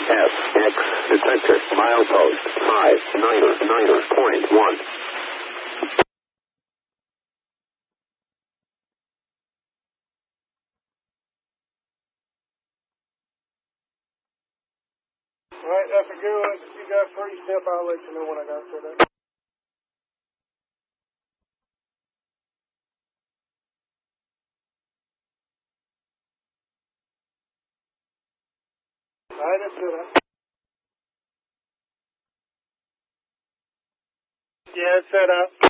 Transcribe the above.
SX detector milepost 599.1. Alright, that's a good one. You got free step, I'll let you know when I got set up. Alright, that's set up. Yeah, it's set up.